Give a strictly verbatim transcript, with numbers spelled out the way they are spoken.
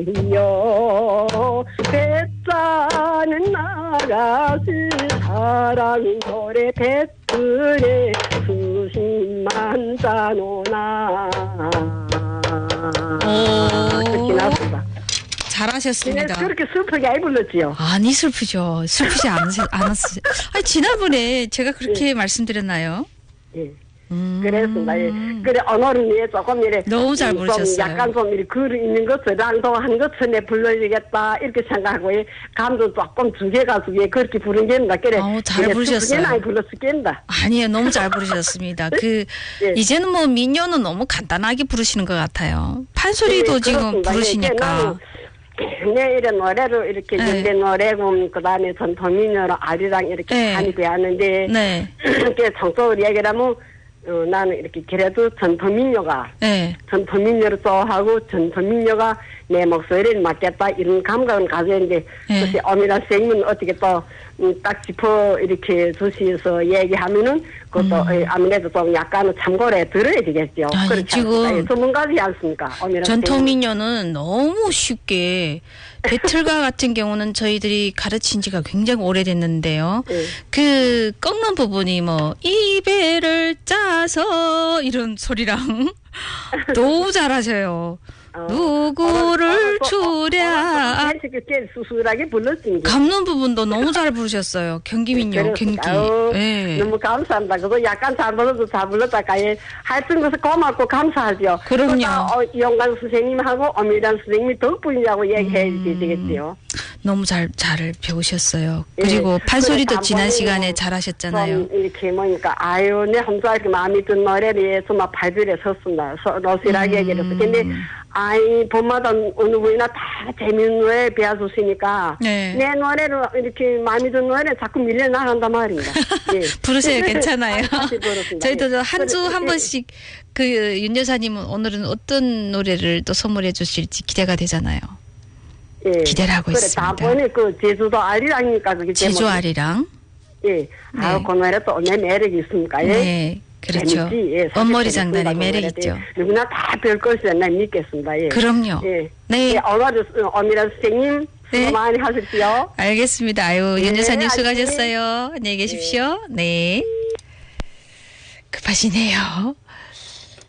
여 뱃사는 나가시 사랑 노래 뱃들에 수십만 잔오나. 그렇게 나왔습니다. 잘하셨습니다. 그렇게 슬프게 안 불렀지요? 아니 슬프죠. 슬프지 않으세요? 않았어요. 아니 지난번에 제가 그렇게 예. 말씀드렸나요? 예. 음. 그랬습니다. 예. 그래 오늘은 예 조금 이래 너무 잘 부르셨어요. 약간 좀 이렇게 글 있는 것을 랑도한 것을 불러야겠다 이렇게 생각하고 예. 감도 조금 죽여가지고 예. 그렇게 부르겠다. 그래. 어, 잘 부르셨어요. 많이 불렀겠다. 아니에요, 너무 잘 부르셨습니다. 그 예. 이제는 뭐 민요는 너무 간단하게 부르시는 것 같아요. 판소리도 예, 지금 그렇습니다. 부르시니까. 내 이런 노래로 이렇게 네. 연대 노래고 그다음에 전통민요로 아리랑 이렇게 네. 많이 배웠는데 네. 이렇게 정적으로 얘기를 하면 어, 나는 이렇게 그래도 전통민요가 네. 전통민요를 좋아하고 전통민요가 내 목소리를 맞겠다 이런 감각을 가져야 하는데 네. 혹시 어미란 선생님은 어떻게 또 딱 짚어 이렇게 주시서 얘기하면은 그것도 음. 아무래도 좀 약간은 참고를 들어야 되겠죠. 아니, 그렇지 지금 않습니까? 전문가지 않습니까? 어미란 전통민요는 너무 쉽게 배틀가 같은 경우는 저희들이 가르친 지가 굉장히 오래됐는데요. 네. 그 꺾는 부분이 뭐 이배를 짜서 이런 소리랑 너무 잘하셔요. 어, 누구를 주랴 그렇게 수술하게 불렀지. 감는 부분도 너무 잘 부르셨어요. 경기민요, 경기. 네. 너무 감사합니다. 그거 약간 잘 불러도 잘 불렀다가 예. 하여튼 그래서 고맙고 감사하죠. 그럼요. 어, 이용관 선생님하고 엄밀한 선생님이 덕분이라고 얘기해 음, 되겠지요. 너무 잘, 잘 배우셨어요. 예. 그리고 판소리도 그래, 지난 시간에 뭐 잘 하셨잖아요. 좀 이렇게 뭐니까 아유 내 혼자 이렇게 마음이 든 노래를 위해서 막 발들에 섰습니다. 러시라게 얘기를 해서. 근데 아이 봄마다 어느 분이나 다 재밌는 노래 배워주시니까 네. 내 노래를 이렇게 마음이 든 노래 자꾸 밀려나간단 말입니다. 예. 부르세요. 괜찮아요. 저희도 예. 한 주 한 번씩 그 윤 여사님은 오늘은 어떤 노래를 또 선물해 주실지 기대가 되잖아요. 예. 기대를 하고 그래, 있습니다. 다음번에 그 제주도 아리랑이니까 그게 제주 아리랑. 예. 네. 아유 그 노래 또 내 매력이 있습니까? 예. 네. 그렇죠. 예, 원머리 장단의 매력 있죠. 누구나 다 별 것이라 난 믿겠습니다. 예. 그럼요. 예. 네. 예, 오늘 엄밀한 선생님 수고 네. 많이 하십시오. 알겠습니다. 아유, 네, 윤 여사님 아니. 수고하셨어요. 안녕히 계십시오. 네. 급하시네요.